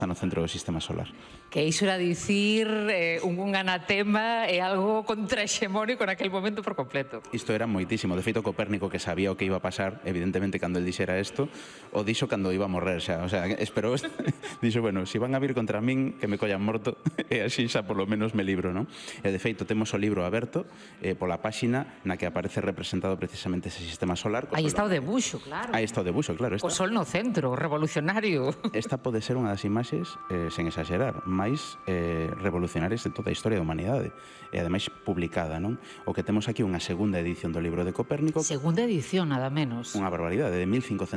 no centro do sistema solar. Que iso era dicir un anatema e algo contrahexemónico naquele momento por completo. Isto era moitísimo. De feito, Copérnico, que sabía o que iba a pasar, evidentemente, cando el dixera isto, o dixo cando iba a morrer xa. O sea, esperou, dixo, bueno, si van a vir contra min, que me collan morto, e así xa por lo menos me libro, non? E de feito, temos o libro aberto pola páxina na que aparece representado precisamente ese sistema solar. Aí está o debuxo, claro. Aí está o debuxo, claro. O sol no centro, revolucionario. Esta pode ser unha das imaxes, sen exagerar, máis revolucionarias de toda a historia da humanidade, e ademais publicada, non? O que temos aquí unha segunda edición do libro de Copérnico. Segunda edición, nada menos. Unha barbaridade, de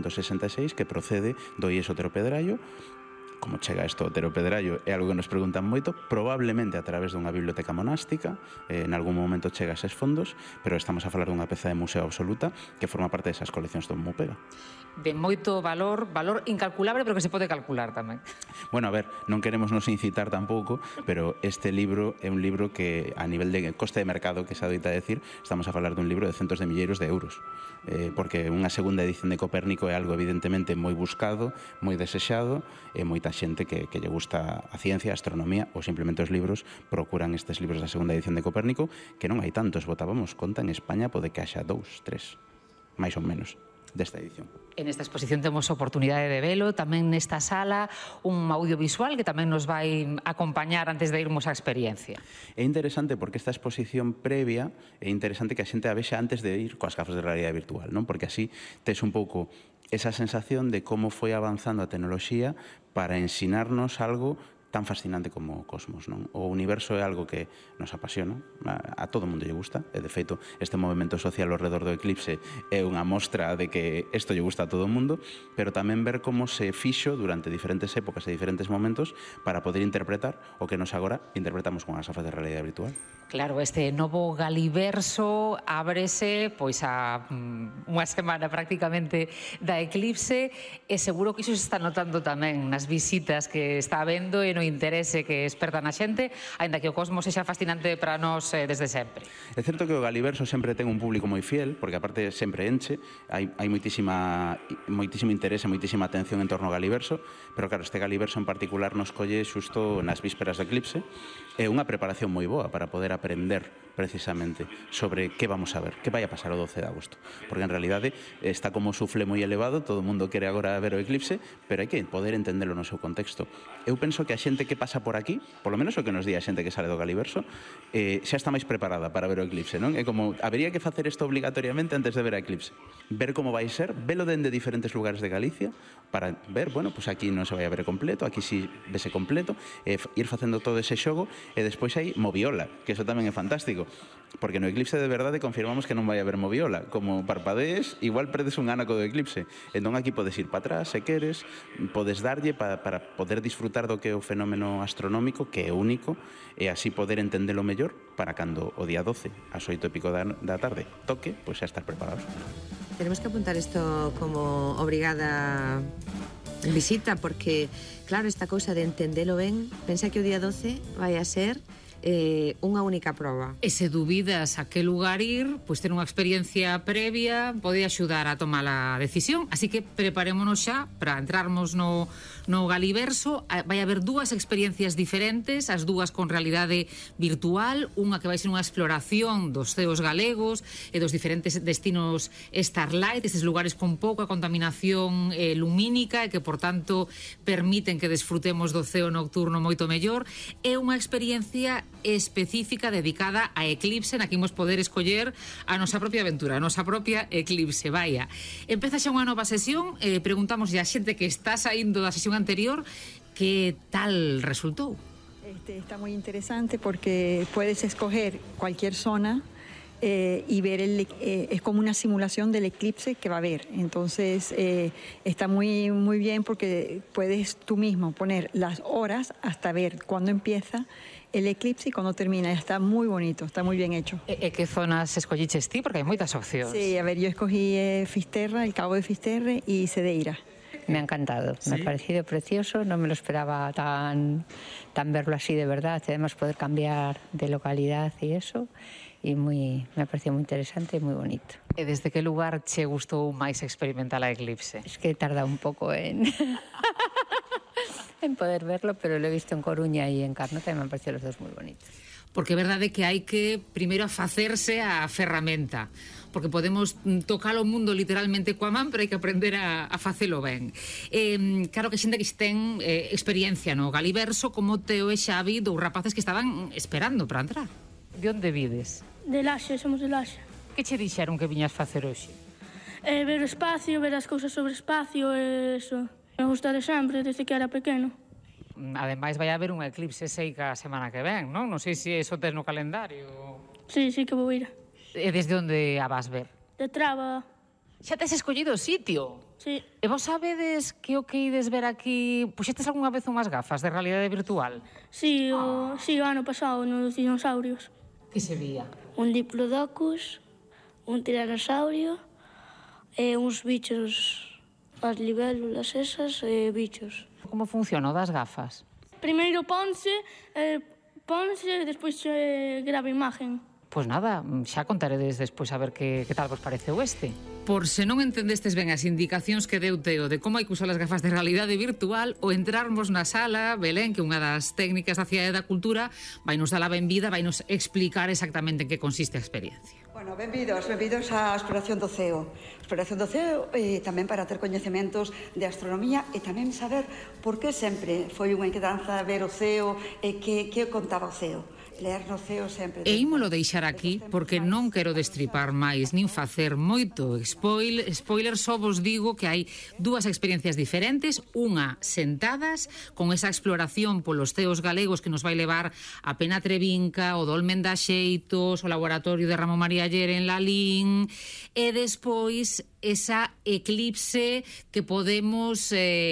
1566, que procede do IES Otero Pedrallo. Como chega isto Otero Pedrallo é algo que nos preguntan moito, probablemente a través dunha biblioteca monástica, en algún momento chega a eses fondos, pero estamos a falar dunha peza de museo absoluta que forma parte desas coleccións do Mupega. De moito valor incalculable, pero que se pode calcular tamén. Bueno, a ver, non queremos nos incitar tampouco, pero este libro é un libro que a nivel de coste de mercado, que se adoita decir, estamos a falar dun libro de centos de milleiros de euros, porque unha segunda edición de Copérnico é algo evidentemente moi buscado, moi desexado, e moita xente que lle gusta a ciencia, a astronomía ou simplemente os libros procuran estes libros da segunda edición de Copérnico, que non hai tantos, botábamos conta, en España pode que haxa 2, 3, máis ou menos, desta edición. En esta exposición temos oportunidade de velo, tamén nesta sala un audiovisual que tamén nos vai acompañar antes de irmos á experiencia. É interesante porque esta exposición previa é interesante que a xente a vexa antes de ir coas gafas de realidade virtual, non? Porque así tes un pouco esa sensación de como foi avanzando a tecnoloxía para ensinarnos algo tan fascinante como o cosmos, non? O universo é algo que nos apasiona, a todo mundo lle gusta, e de feito este movimento social ao redor do eclipse é unha mostra de que isto lle gusta a todo o mundo, pero tamén ver como se fixo durante diferentes épocas e diferentes momentos para poder interpretar o que nos agora interpretamos con as gafas de realidade virtual. Claro, este novo Galiverso ábrese pois a unha semana prácticamente da eclipse, e seguro que iso se está notando tamén nas visitas que está habendo e no interese que esperta na xente, aínda que o cosmos sexa fascinante para nós desde sempre. É certo que o Galiverso sempre ten un público moi fiel, porque aparte sempre enche, hai moitísimo interese, moitísima atención en torno ao Galiverso, pero claro, este Galiverso en particular nos colle xusto nas vísperas do eclipse, é unha preparación moi boa para poder aprender precisamente sobre que vamos a ver, que vai a pasar o 12 de agosto, porque en realidade está como sufle moi elevado, todo o mundo quere agora ver o eclipse, pero hai que poder entendelo no seu contexto. Eu penso que a xente que pasa por aquí, por lo menos o que nos di a xente que sale do Galiverso, xa está máis preparada para ver o eclipse, non? É como, habería que facer isto obligatoriamente antes de ver a eclipse, ver como vai ser, velo dende diferentes lugares de Galicia, para ver, bueno, pues aquí non se vai a ver completo, aquí si vese completo, ir facendo todo ese xogo, e despois hai moviola, que eso tamén é fantástico, porque no eclipse de verdade confirmamos que non vai haber moviola, como parpadees, igual perdes un ánaco do eclipse, entón aquí podes ir para atrás, se queres, podes darlle para poder disfrutar do que é o fenómeno astronómico, que é único, e así poder entendelo mellor para cando o día 12, ás 8:30 da tarde, toque, pois xa estar preparados. Tenemos que apuntar esto como obrigada visita, porque, claro, esta cousa de entendelo ben, pensa que o día 12 vai a ser unha única proba. E se dubidas a que lugar ir, pois ter unha experiencia previa pode axudar a tomar a decisión, así que preparémonos xa para entrarmos no Galiverso. Vai haber dúas experiencias diferentes, as dúas con realidade virtual, unha que vai ser unha exploración dos ceos galegos e dos diferentes destinos Starlight, estes lugares con pouca contaminación lumínica e que, por tanto, permiten que desfrutemos do ceo nocturno moito mellor. É unha experiencia específica dedicada a eclipse, na que imos poder escoller a nosa propia aventura, a nosa propia eclipse. Vaya, empeza xa unha nova sesión, preguntamos a xente que está saindo da sesión anterior que tal resultou. Está muy interesante porque puedes escoger cualquier zona y ver es como una simulación del eclipse que va a haber. Entonces está muy bien porque puedes tú mismo poner las horas hasta ver cuándo empieza el eclipse y cuándo termina. Está muy bonito, está muy bien hecho. ¿Qué zonas escolliches ti? Porque hay moitas opcións. Sí, a ver, yo escogí Fisterra, el Cabo de Fisterre y Cedeira. Me ha encantado, ¿sí? Me ha parecido precioso, no me lo esperaba tan verlo así de verdad, además poder cambiar de localidad y eso, y me ha parecido muy interesante y muy bonito. E desde que lugar che gustou máis experimentar a eclipse? Es que tarda un pouco en... en poder verlo, pero lo he visto en Coruña y en Carnota y me han parecido los dos muy bonitos. Porque é verdade que hai que primeiro afacerse a ferramenta, porque podemos tocar o mundo literalmente coa man, pero hai que aprender a facelo ben. Claro que xente que ten experiencia no Galiverso, como Teo e Xavi, dous rapaces que estaban esperando para entrar. De onde vides? De Laxe, somos de Laxe. Que che dixeron que viñas facer hoxe? Ver o espacio, ver as cousas sobre o espacio, eso. Me gusta de sempre, desde que era pequeno. Ademais, vai haber un eclipse seica a semana que ven, non? Non sei se iso tes no calendario. Sí, sí que vou ir. E desde onde a vas ver? De Traba. Xa tes escollido o sitio? Sí. E vos sabedes que o que ides ver aquí... Puxetes algunha vez unhas gafas de realidade virtual? Sí, o ano pasado, no dos dinosaurios. Que se vía? Un diplodocus, un tiranosaurio, e uns bichos, as libélulas esas, e bichos. Como funciona o das gafas? Primeiro ponse, e despois grava imagen. Pois nada, xa contaredes despois a ver que tal vos pareceu este. Por se non entendestes ben as indicacións que deu Teo de como hai que usar as gafas de realidade virtual, o entrarmos na sala, Belén, que é unha das técnicas da Cidade da Cultura, vai nos dar a benvida, vai nos explicar exactamente en que consiste a experiencia. Bueno, benvidos á exploración do ceo. Exploración do ceo tamén para ter coñecementos de astronomía e tamén saber por que sempre foi unha inquedanza ver o ceo e que contaba o ceo. Leer no ceo sempre. E ímolo deixar aquí porque non quero destripar máis nin facer moito spoiler, só vos digo que hai dúas experiencias diferentes, unha sentadas con esa exploración polos ceos galegos que nos vai levar a Pena Trevinca, o Dolmen das Xeitos, o laboratorio de Ramón María Aller en Lalín, e despois esa eclipse que podemos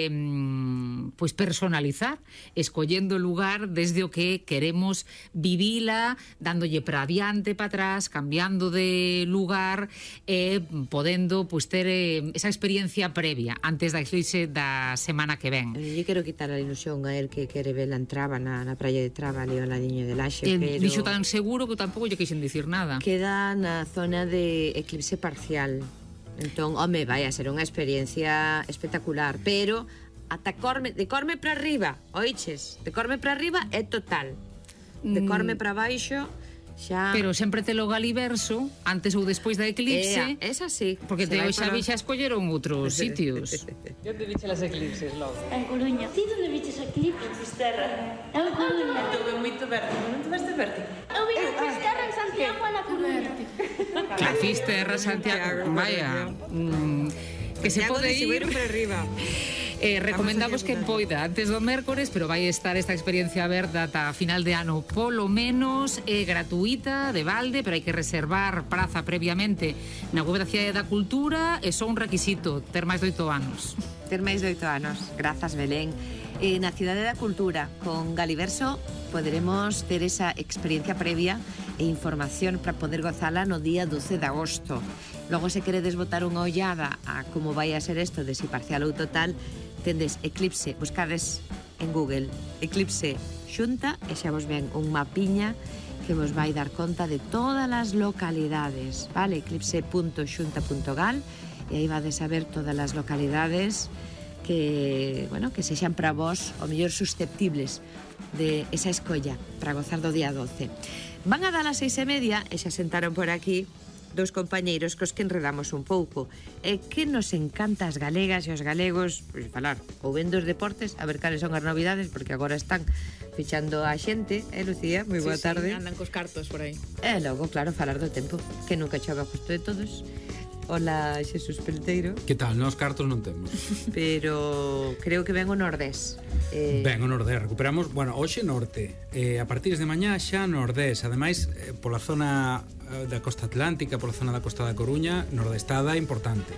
pois personalizar, escollendo o lugar desde o que queremos vivila, dándolle para adiante, para atrás, cambiando de lugar e podendo pois ter esa experiencia previa antes da eclipse da semana que ven. Eu quero quitar a ilusión a él que quere ver a Traba na praia de Traba, ali ao ladiño de Laxe, pero dixo tan seguro que tampouco lle quixen dicir nada. Queda na zona de eclipse parcial. Entón, home, vai a ser unha experiencia espectacular, pero ata de Corme para arriba, oiches, de Corme para arriba é total. De Corme para baixo xa... Pero sempre te lo Galiverso, antes ou despois da eclipse. Esa sí. Porque Teo e Xavi xa escolleron outros sitios. E onde viche as eclipses, logo? En Coruña. Ti onde viches a eclipse? En Fisterra. En Coruña. Tuve moito vértigo, non tiveste vértigo? Eu vi en Fisterra, en Santiago, na Coruña. La Fisterra, Santiago, vaya. Que se pode ir para arriba. Recomendamos que poida antes do mércores, pero vai estar esta experiencia aberta ata final de ano polo menos, é gratuita, de balde, pero hai que reservar praza previamente na web da Cidade da Cultura e só un requisito, ter máis de 8 anos. Ter máis de 8 anos, grazas Belén. Na Cidade da Cultura, con Galiverso, poderemos ter esa experiencia previa e información para poder gozala no día 12 de agosto. Logo, se queredes botar unha ollada a como vai a ser isto de si parcial ou total, tendes eclipse, buscades en Google eclipse xunta e xa vos ven un mapiña que vos vai dar conta de todas as localidades, vale? eclipse.xunta.gal e aí vades a ver todas as localidades que, bueno, que sexan para vos o mellor susceptibles de esa escolla para gozar do día 12. Van a dar as 6:30 e xa sentaron por aquí dous compañeiros cos que enredamos un pouco. E que nos encanta as galegas e os galegos, pois falar ou ben dos deportes, a ver cales son as novidades, porque agora están fichando a xente, Lucía? Moi boa tarde. Sí, andan cos cartos por aí. E logo, claro, falar do tempo, que nunca chove a gusto de todos. Hola, Xesús Pelteiro. Que tal? Nós cartos non temos. Pero creo que ven o nordés. Ben, o nordés, recuperamos, bueno, hoxe norte, a partir de mañá xa nordés, ademais pola zona da costa atlántica, pola zona da costa da Coruña, nordestada importante.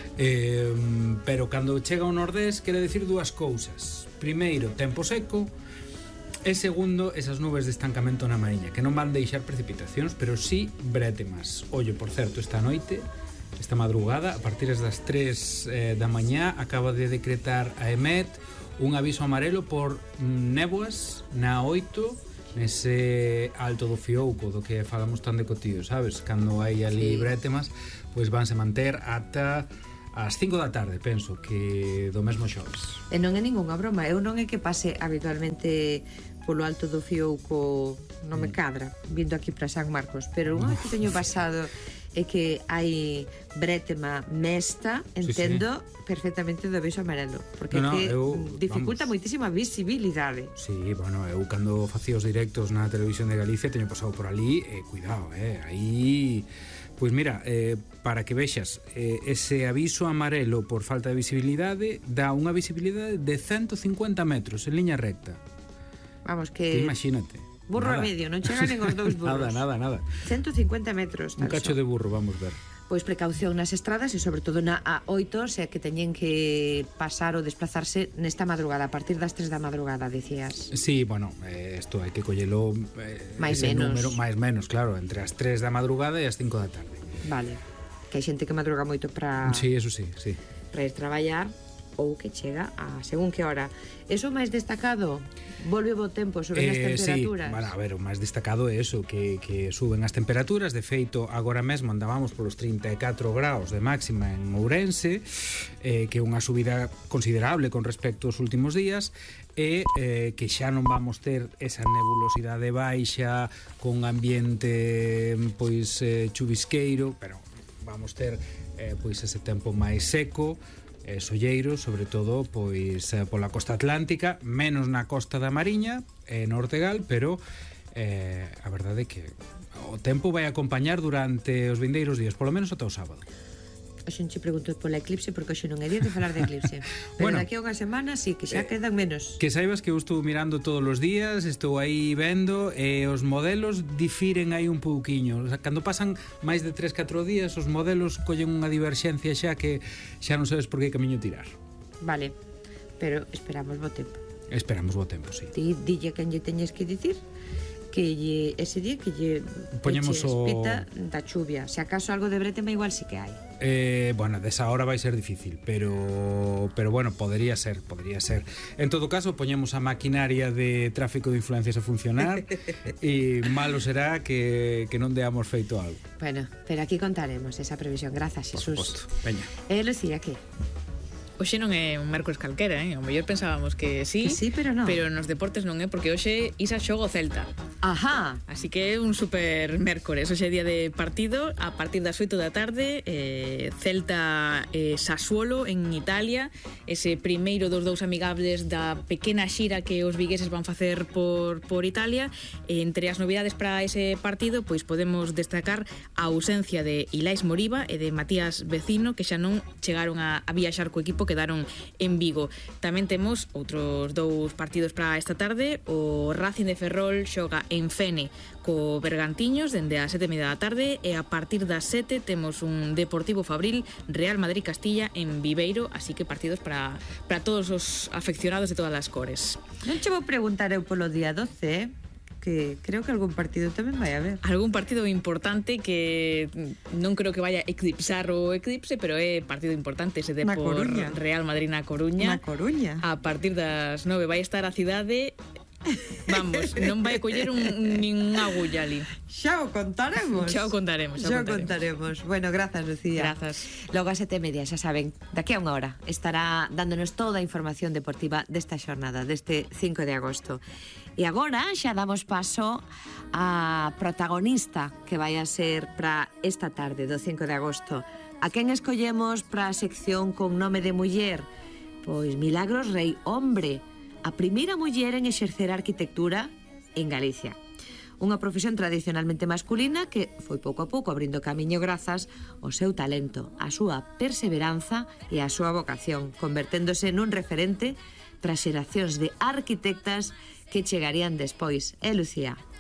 Pero cando chega ao nordés quere decir dúas cousas. Primeiro, tempo seco, e segundo, esas nubes de estancamento na mariña, que non van deixar precipitacións, pero sí brétemas. Ollo, por certo, esta noite, esta madrugada, a partir das 3 da mañá, acaba de decretar a EMET un aviso amarelo por néboas na 8, nese alto do Fiouco, do que falamos tan de cotío, sabes? Cando hai ali brétemas, pois vanse manter ata ás 5 da tarde, penso, que do mesmo xoves. E non é ningunha broma, eu non é que pase habitualmente polo alto do Fiouco, non me cadra, vindo aquí para San Marcos, pero unha vez que teño pasado é que hai brétema mesta, entendo perfectamente do aviso amarelo, porque dificulta moitísima visibilidade. Sí, bueno, eu cando facía os directos na televisión de Galicia teño pasado por ali, cuidado, aí... Pois mira, para que vexas, ese aviso amarelo por falta de visibilidade dá unha visibilidade de 150 metros en liña recta. Vamos, que imagínate. Burro a medio, non chegan nin os dous burros. Nada. 150 metros. Un cacho de burro, vamos ver. Pois precaución nas estradas e sobre todo na A8, se que teñen que pasar ou desplazarse nesta madrugada, a partir das 3 da madrugada, decías. Sí, bueno, isto hai que collelo máis menos, claro, entre as 3 da madrugada e as 5 da tarde. Vale, que hai xente que madruga moito para... Sí, eso sí. Para ir traballar ou que chega a según que hora. Eso máis destacado, volve o bo tempo, suben as temperaturas. Sí, bueno, a ver, o máis destacado é eso, que suben as temperaturas. De feito, agora mesmo andábamos polos 34 graus de máxima en Ourense, que é unha subida considerable con respecto aos últimos días, e que xa non vamos ter esa nebulosidade baixa con ambiente pois chuvisqueiro, pero vamos ter pois ese tempo máis seco, solleiro, sobre todo pois pola costa atlántica, menos na costa da Mariña e no Ortegal, pero a verdade é que o tempo vai acompañar durante os vindeiros días, polo menos ata o sábado. Hoxe non che pregunto pola eclipse porque hoxe non é día de falar de eclipse. Pero bueno, daqui a unha semana sí, que xa quedan menos. Que saibas que eu estou mirando todos os días, estou aí vendo, e os modelos difiren aí un pouquiño. O sea, cando pasan máis de 3-4 días, os modelos collen unha diverxencia xa que xa non sabes por que camiño tirar. Vale, pero esperamos bo tempo. Esperamos bo tempo, sí. Ti dille quen lle teñes que dicir que ese día que lle poñemos o espita da chuvia. Se acaso algo de brétema igual sí que hai. Bueno, desa hora vai ser difícil, pero bueno, podría ser. En todo caso, poñemos a maquinaria de tráfico de influencias a funcionar e malo será que non deamos feito algo. Bueno, pero aquí contaremos esa previsión. Grazas, Xesús. Por suposto. Veña. Lucía, que? Hoxe non é un mércores calquera, O mellor pensábamos que sí, pero non. Pero nos deportes non é, porque hoxe Isa xoga o Celta. Ajá. Así que é un super mércores. Hoxe é día de partido, a partir das 8 da tarde, Celta Sassuolo en Italia, ese primeiro dos dous amigables da pequena xira que os vigueses van facer por Italia. Entre as novidades para ese partido, pois podemos destacar a ausencia de Ilais Moriba e de Matías Vecino, que xa non chegaron a viaxar co equipo, quedaron en Vigo. Tamén temos outros dous partidos para esta tarde. O Racing de Ferrol xoga en Fene co Bergantiños dende as 7:30 da tarde, e a partir das 7 temos un Deportivo Fabril Real Madrid Castilla en Viveiro, así que partidos para todos os afeccionados de todas as cores. Non che vou preguntar eu polo día 12, que creo que algún partido tamén vai haber. Algún partido importante que non creo que vaya a eclipsar o eclipse, pero é partido importante ese de por Real Madrid na Coruña. A partir das 9 vai estar a cidade. Vamos, non vai coller nin unha agulla ali. Xa o contaremos. Bueno, grazas, Lucía. Grazas. Logo a 7:30, xa saben, daqui a unha hora estará dándonos toda a información deportiva desta xornada, deste 5 de agosto. E agora xa damos paso a protagonista que vai a ser para esta tarde do 5 de agosto. A quen escollemos para a sección con nome de muller? Pois Milagros Rei Hombre, a primeira muller en exercer a arquitectura en Galicia. Unha profesión tradicionalmente masculina que foi pouco a pouco abrindo camiño grazas ao seu talento, a súa perseveranza e a súa vocación, converténdose nun referente para xeracións de arquitectas que chegarían despois. Lucía?